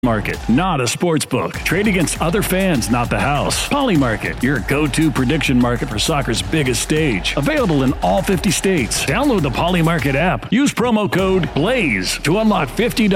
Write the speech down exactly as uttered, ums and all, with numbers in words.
Market, not a sports book. Trade against other fans, not the house. Polymarket, your go-to prediction market for soccer's biggest stage. Available in all fifty states. Download the Polymarket app. Use promo code BLAZE to unlock fifty dollars